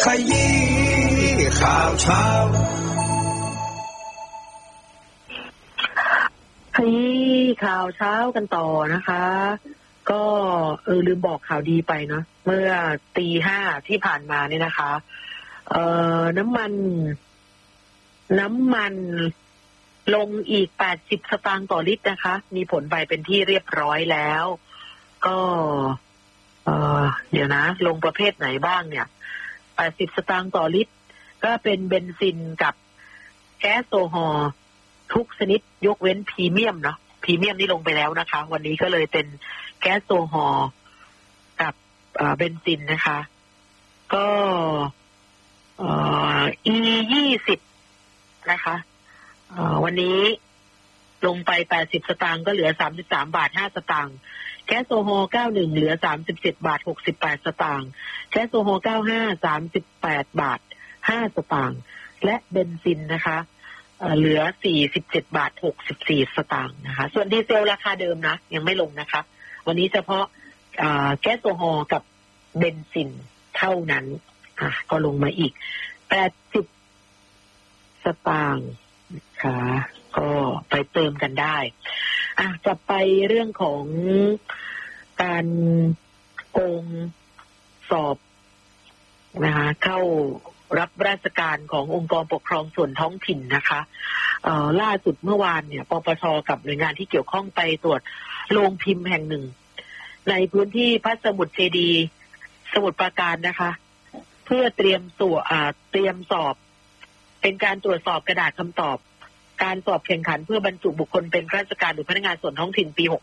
ขยี้ข่าวเช้าขยี้ข่าวเช้ากันต่อนะคะก็ลืมบอกข่าวดีไปเนาะเมื่อ 5:00 ที่ผ่านมานี่นะคะน้ำมันลงอีก80 สตางค์ต่อลิตรนะคะมีผลไปเป็นที่เรียบร้อยแล้วก็เดี๋ยวนะลงประเภทไหนบ้างเนี่ย80 สตางค์ต่อลิตรก็เป็นเบนซินกับแก๊สโซฮอล์ทุกชนิดยกเว้นพรีเมียมเนาะพรีเมียมนี่ลงไปแล้วนะคะวันนี้ก็เลยเป็นแก๊สโซฮอล์กับเบนซินนะคะก็E20 นะคะวันนี้ลงไป80 สตางค์ก็เหลือ33.5 สตางค์แก๊สโซฮอล์91เหลือ37.68 สตางค์แก๊สโซฮอล์95 38.5 สตางค์และเบนซินนะคะเหลือ47.64 สตางค์นะคะส่วนดีเซลราคาเดิมนะยังไม่ลงนะคะวันนี้เฉพาะแก๊สโซฮอล์กับเบนซินเท่านั้นก็ลงมาอีก80 สตางค์ค่ะก็ไปเติมกันได้จะไปเรื่องของการโกงสอบนะคะเข้ารับราชการขององค์กรปกครองส่วนท้องถิ่นนะคะล่าสุดเมื่อวานเนี่ยปปช.กับหน่วยงานที่เกี่ยวข้องไปตรวจโรงพิมพ์แห่งหนึ่งในพื้นที่พระสมุทรเจดีย์สมุทรปราการนะคะเพื่อเตรียมสอบเป็นการตรวจสอบกระดาษคำตอบการสอบแข่งขันเพื่อบรรจุบุคคลเป็นข้าราชการหรือพนักงานส่วนท้องถิ่นปี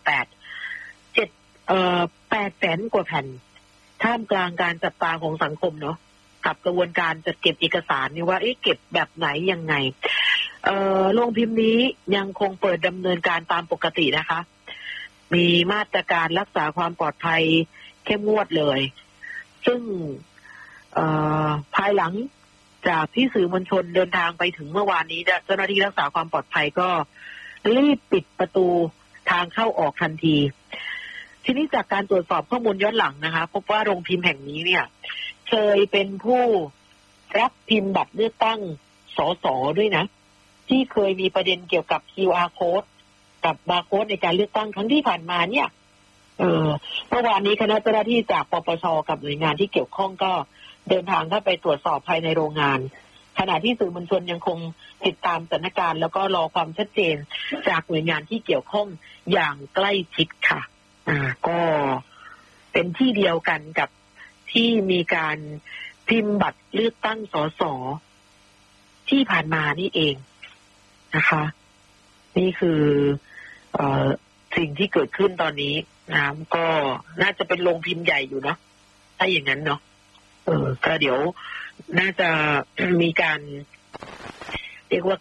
800,000 กว่าแผ่นท่ามกลางการจับตาของสังคมเนาะกับกระบวนการจัดเก็บเอกสารนี่ว่าเก็บแบบไหนยังไงโรงพิมพ์นี้ยังคงเปิดดำเนินการตามปกตินะคะมีมาตรการรักษาความปลอดภัยเข้มงวดเลยซึ่งภายหลังจากที่สื่อมวลชนเดินทางไปถึงเมื่อวานนี้เจ้าหน้าที่รักษาความปลอดภัยก็รีบปิดประตูทางเข้าออกทันทีทีนี้จากการตรวจสอบข้อมูลย้อนหลังนะคะพบว่าโรงพิมพ์แห่งนี้เนี่ยเคยเป็นผู้รับพิมพ์บัตรเลือกตั้งสสด้วยนะที่เคยมีประเด็นเกี่ยวกับ QR code กับบาร์โค้ดในการเลือกตั้งครั้งที่ผ่านมาเนี่ยเมื่อวานนี้คณะเจ้าหน้าที่จากปปช.กับหน่วยงานที่เกี่ยวข้องก็เดินทางเข้าไปตรวจสอบภายในโรงงานขณะที่สื่อมวลชนยังคงติดตามสถานการณ์แล้วก็รอความชัดเจนจากหน่วยงานที่เกี่ยวข้องอย่างใกล้ชิดค่ะก็เป็นที่เดียวกันกับที่มีการพิมพ์บัตรเลือกตั้งสสที่ผ่านมานี่เองนะคะนี่คือสิ่งที่เกิดขึ้นตอนนี้ก็น่าจะเป็นโรงพิมพ์ใหญ่อยู่เนาะถ้าอย่างนั้นเนาะก็เดี๋ยวน่าจะมีการเรียกว่า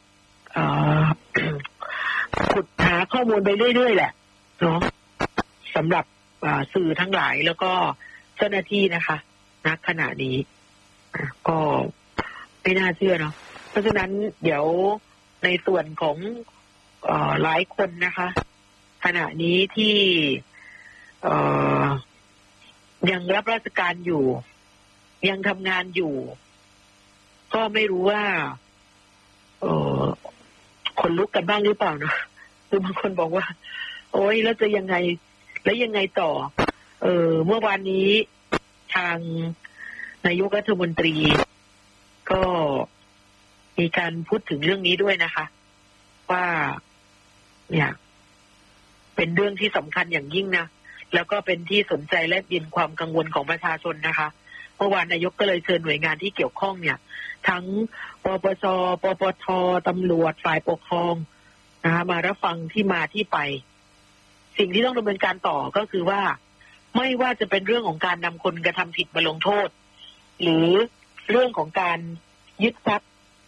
ขุดหาข้อมูลไปเรื่อยๆแหละเนาะสำหรับสื่อทั้งหลายแล้วก็เจ้าหน้าที่นะคะณขณะนี้ก็ไม่น่าเชื่อเนาะเพราะฉะนั้นเดี๋ยวในส่วนของหลายคนนะคะขณะนี้ที่ยังรับราชการอยู่ยังทำงานอยู่ก็ไม่รู้ว่าคนลุกกันบ้างหรือเปล่านะคือบางคนบอกว่าโอ๊ยแล้วจะยังไงแล้วยังไงต่อเมื่อวานนี้ทางนายกรัฐมนตรีก็มีการพูดถึงเรื่องนี้ด้วยนะคะว่าเนี่ยเป็นเรื่องที่สำคัญอย่างยิ่งนะแล้วก็เป็นที่สนใจและยินความกังวลของประชาชนนะคะเมื่อวานนายกก็เลยเชิญหน่วยงานที่เกี่ยวข้องเนี่ยทั้งปปช.ปปท.ตำรวจฝ่ายปกครองนะคะมารับฟังที่มาที่ไปสิ่งที่ต้องดำเนินการต่อก็คือว่าไม่ว่าจะเป็นเรื่องของการนำคนกระทำผิดมาลงโทษหรือเรื่องของการยึดทรัพย์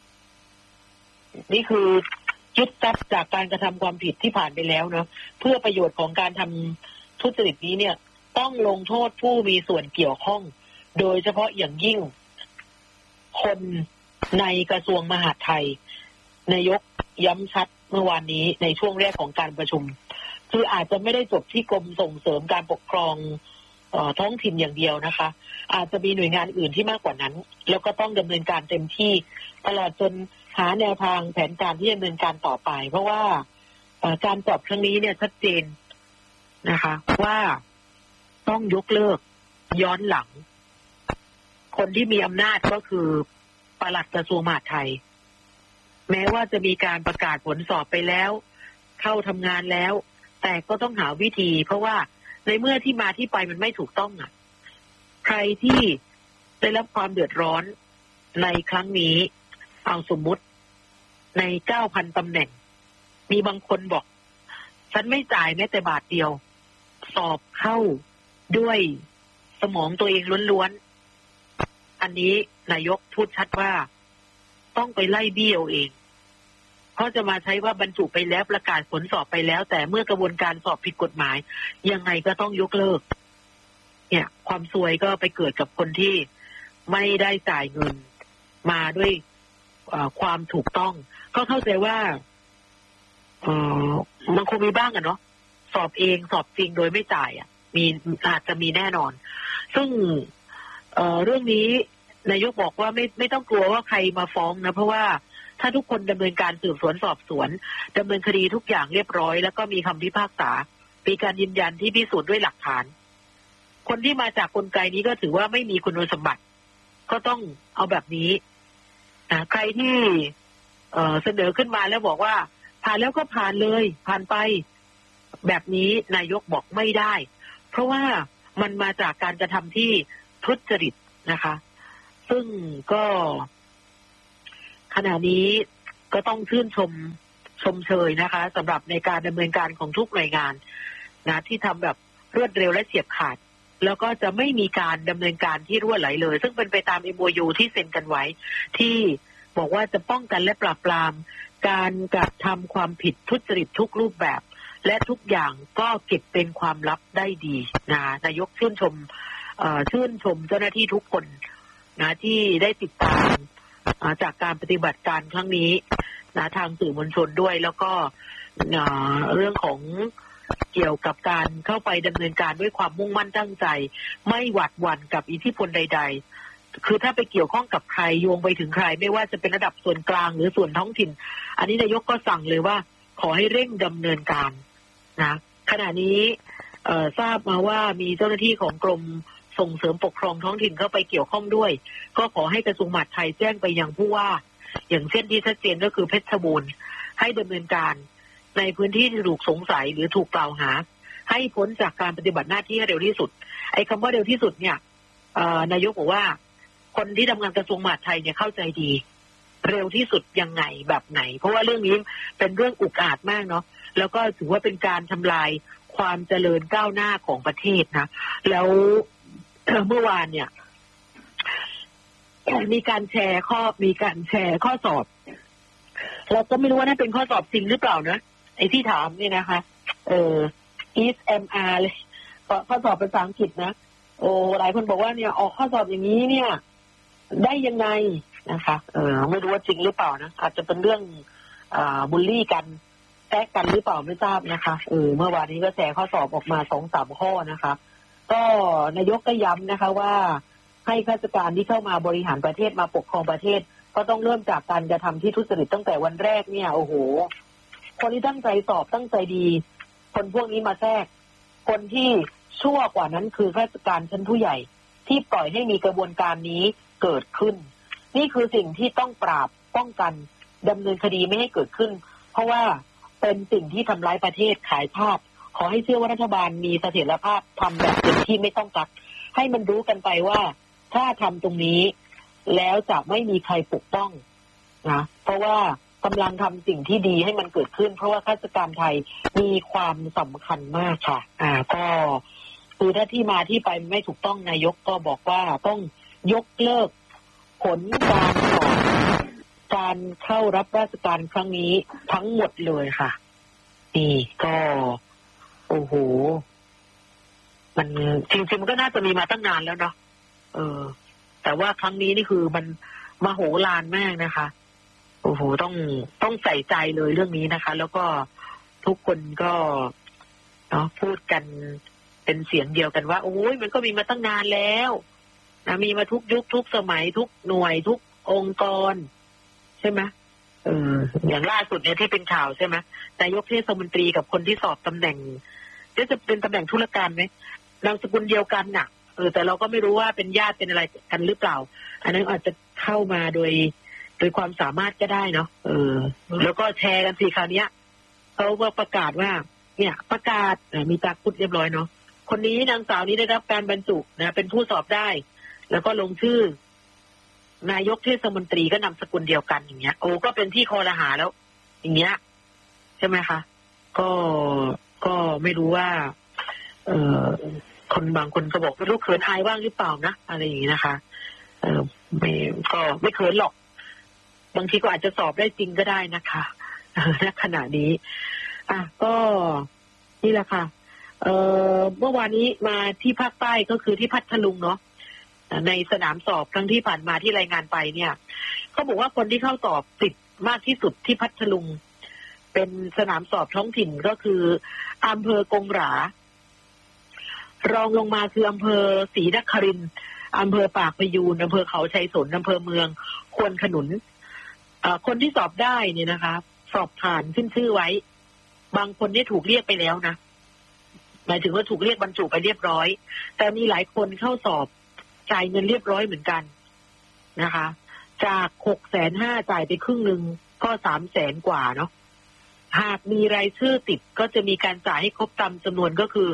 นี่คือยึดทรัพย์จากการกระทำความผิดที่ผ่านไปแล้วเนาะเพื่อประโยชน์ของการทำทุจริตนี้เนี่ยต้องลงโทษผู้มีส่วนเกี่ยวข้องโดยเฉพาะอย่างยิ่งคนในกระทรวงมหาดไทยนายกย้ำชัดเมื่อวานนี้ในช่วงแรกของการประชุมคืออาจจะไม่ได้จบที่กรมส่งเสริมการปกครองท้องถิ่นอย่างเดียวนะคะอาจจะมีหน่วยงานอื่นที่มากกว่านั้นแล้วก็ต้องดำเนินการเต็มที่ตลอดจนหาแนวทางแผนการที่ดำเนินการต่อไปเพราะว่าการสอบครั้งนี้เนี่ยชัดเจนนะคะว่าต้องยกเลิกย้อนหลังคนที่มีอำนาจก็คือปลัดกระทรวงมหาดไทยแม้ว่าจะมีการประกาศผลสอบไปแล้วเข้าทำงานแล้วแต่ก็ต้องหาวิธีเพราะว่าในเมื่อที่มาที่ไปมันไม่ถูกต้องอ่ะใครที่ได้รับความเดือดร้อนในครั้งนี้เอาสมมุติใน 9,000 ตำแหน่งมีบางคนบอกฉันไม่จ่ายแม้แต่บาทเดียวสอบเข้าด้วยสมองตัวเองล้วนๆอันนี้นายกพูดชัดว่าต้องไปไล่เบี้ยวเองเขาจะมาใช้ว่าบรรจุไปแล้วประกาศผลสอบไปแล้วแต่เมื่อกระบวนการสอบผิดกฎหมายยังไงก็ต้องยกเลิกเนี่ยความซวยก็ไปเกิดกับคนที่ไม่ได้จ่ายเงินมาด้วยความถูกต้องก็เข้าใจว่ามันคงมีบ้างอะเนาะสอบเองสอบจริงโดยไม่จ่ายอ่ะมีอาจจะมีแน่นอนซึ่งเรื่องนี้นายกบอกว่าไม่ต้องกลัวว่าใครมาฟ้องนะเพราะว่าถ้าทุกคนดำเนินการสืบสวนสอบสวนดำเนินคดีทุกอย่างเรียบร้อยแล้วก็มีคำพิพากษามีการยืนยันที่พิสูจน์ด้วยหลักฐานคนที่มาจากกลไกนี้ก็ถือว่าไม่มีคุณสมบัติก็ต้องเอาแบบนี้ใครที่เสนอขึ้นมาแล้วบอกว่าผ่านแล้วก็ผ่านเลยผ่านไปแบบนี้นายกบอกไม่ได้เพราะว่ามันมาจากการกระทำที่ทุจริตนะคะซึ่งก็ขณะนี้ก็ต้องชื่นชมเชยนะคะสำหรับในการดำเนินการของทุกหน่วยงานนะที่ทำแบบรวดเร็วและเฉียบขาดแล้วก็จะไม่มีการดำเนินการที่รั่วไหลเลยซึ่งเป็นไปตาม MOU ที่เซ็นกันไว้ที่บอกว่าจะป้องกันและปราบปรามการกระทำความผิดทุจริตทุกรูปแบบและทุกอย่างก็เก็บเป็นความลับได้ดีนะนายกชื่นชมเจ้าหน้าที่ทุกคนนะที่ได้ติดตามจากการปฏิบัติการครั้งนี้นะทางสื่อมวลชนด้วยแล้วก็เรื่องของเกี่ยวกับการเข้าไปดำเนินการด้วยความมุ่งมั่นตั้งใจไม่หวาดหวั่นกับอิทธิพลใดๆคือถ้าไปเกี่ยวข้องกับใครโยงไปถึงใครไม่ว่าจะเป็นระดับส่วนกลางหรือส่วนท้องถิ่นอันนี้นายกก็สั่งเลยว่าขอให้เร่งดำเนินการนะขณะนี้ทราบมาว่ามีเจ้าหน้าที่ของกรมส่งเสริมปกครองท้องถิ่นเข้าไปเกี่ยวข้องด้วยก็ขอให้กระทรวงมหาดไทยแจ้งไปยังผู้ว่าอย่างเช่นที่ชัดเจนก็คือเพชรบูรณ์ให้ดำเนินการในพื้นที่ที่ถูกสงสัยหรือถูกกล่าวหาให้พ้นจากการปฏิบัติหน้าที่ให้เร็วที่สุดไอ้คำว่าเร็วที่สุดเนี่ยนายกบอกว่าคนที่ทำงานกระทรวงมหาดไทยเนี่ยเข้าใจดีเร็วที่สุดยังไงแบบไหนเพราะว่าเรื่องนี้เป็นเรื่องอุกอาจมากเนาะแล้วก็ถือว่าเป็นการทำลายความเจริญก้าวหน้าของประเทศนะแล้วเมื่อวานเนี่ยมีการแชร์ข้อสอบเราก็ไม่รู้ว่านั่นเป็นข้อสอบจริงหรือเปล่านะไอ้ที่ถามนี่นะคะESMR เลยข้อสอบภาษาอังกฤษนะโอ้หลายคนบอกว่าเนี่ยออกข้อสอบอย่างนี้เนี่ยได้ยังไงนะคะไม่รู้ว่าจริงหรือเปล่านะอาจจะเป็นเรื่องบูลลี่กันแซะกันหรือเปล่าไม่ทราบนะคะเมื่อวานนี้ก็แชร์ข้อสอบออกมา 2-3 ข้อนะคะก็นายกก็ย้ำนะคะว่าให้ข้าราชการที่เข้ามาบริหารประเทศมาปกครองประเทศก็ต้องเริ่มจากการกระทำที่ทุจริตตั้งแต่วันแรกเนี่ยโอ้โหคนที่ตั้งใจสอบตั้งใจดีคนพวกนี้มาแทรกคนที่ชั่วกว่านั้นคือข้าราชการชั้นผู้ใหญ่ที่ปล่อยให้มีกระบวนการนี้เกิดขึ้นนี่คือสิ่งที่ต้องปราบป้องกันดำเนินคดีไม่ให้เกิดขึ้นเพราะว่าเป็นสิ่งที่ทำร้ายประเทศขายภาพขอให้เชื่อว่ารัฐบาลมีเสถียรภาพทำแบบสิ่งที่ไม่ต้องกักให้มันรู้กันไปว่าถ้าทำตรงนี้แล้วจะไม่มีใครปกป้องนะเพราะว่ากำลังทำสิ่งที่ดีให้มันเกิดขึ้นเพราะว่าข้าราชการไทยมีความสำคัญมากค่ะก็คือถ้าที่มาที่ไปไม่ถูกต้องนายกก็บอกว่าต้องยกเลิกผลการสอบการเข้ารับราชการครั้งนี้ทั้งหมดเลยค่ะนี่ก็โอ้โหมันจริงๆมันก็น่าจะมีมาตั้งนานแล้วเนาะแต่ว่าครั้งนี้นี่คือมันมโหฬารมากนะคะโอ้โหต้องใส่ใจเลยเรื่องนี้นะคะแล้วก็ทุกคนก็เนาะพูดกันเป็นเสียงเดียวกันว่าโอ้ยมันก็มีมาตั้งนานแล้วนะมีมาทุกยุคทุกสมัยทุกหน่วยทุกองค์กรใช่ไหมอย่างล่าสุดเนี่ยที่เป็นข่าวใช่ไหมนายกเทศมนตรีกับคนที่สอบตำแหน่งจะเป็นตำแหน่งธุรการไหมนามสกุลเดียวกันน่ะแต่เราก็ไม่รู้ว่าเป็นญาติเป็นอะไรกันหรือเปล่าอันนั้นอาจจะเข้ามาโดยความสามารถก็ได้เนาะแล้วก็แชร์กันสิคราวนี้เขาก็ประกาศว่าเนี่ยประกาศมีตาคุดเรียบร้อยเนาะคนนี้นางสาวนี้ได้รับการบรรจุนะเป็นผู้สอบได้แล้วก็ลงชื่อนายกเทศมนตรีก็นามสกุลเดียวกันอย่างเงี้ยโอ้ก็เป็นที่คอรหาแล้วอย่างเงี้ยใช่ไหมคะก็ไม่รู้ว่าคนบางคนก็บอกไม่รู้เขินอายบ้างหรือเปล่านะอะไรอย่างนี้นะคะไม่เขินหรอกบางทีก็อาจจะสอบได้จริงก็ได้นะคะณขณะนี้ก็นี่แหละค่ะเมื่อวานนี้มาที่ภาคใต้ก็คือที่พัทลุงเนาะในสนามสอบครั้งที่ผ่านมาที่รายงานไปเนี่ยเขาบอกว่าคนที่เข้าสอบติดมากที่สุดที่พัทลุงเป็นสนามสอบท้องถิ่นก็คืออำเภอกงหรารองลงมาคืออำเภอศรีนครินทร์อำเภอปากพยูนอำเภอเขาชัยสนอำเภอเมืองควนขนุนคนที่สอบได้เนี่ยนะคะสอบผ่านขึ้นชื่อไว้บางคนเนี่ยถูกเรียกไปแล้วนะหมายถึงว่าถูกเรียกบรรจุไปเรียบร้อยแต่มีหลายคนเข้าสอบจ่ายเงินเรียบร้อยเหมือนกันนะคะจาก650,000จ่ายไปครึ่งนึงก็300,000กว่าเนาะหากมีรายชื่อติดก็จะมีการจ่ายให้ครบตามจำนวนก็คือ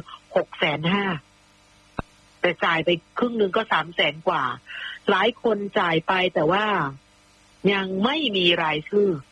650,000แต่จ่ายไปครึ่งนึงก็300,000กว่าหลายคนจ่ายไปแต่ว่ายังไม่มีรายชื่อ